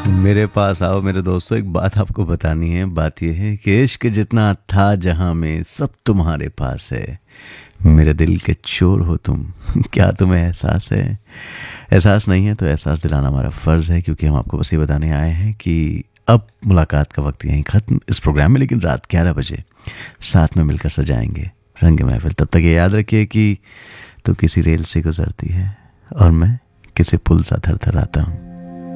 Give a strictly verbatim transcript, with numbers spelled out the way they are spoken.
मेरे पास आओ मेरे दोस्तों, एक बात आपको बतानी है। बात यह है कि इश्क जितना था जहां में सब तुम्हारे पास है। मेरे दिल के चोर हो तुम। क्या तुम्हें एहसास है? एहसास नहीं है तो एहसास दिलाना हमारा फ़र्ज़ है, क्योंकि हम आपको बस ये बताने आए हैं कि अब मुलाकात का वक्त यहीं ख़त्म इस प्रोग्राम में, लेकिन रात ग्यारह बजे साथ में मिलकर सजाएंगे रंग महफिल। तब तक ये याद रखिए कि तो किसी रेल से गुजरती है और मैं किसी पुल सा थरथराता हूँ।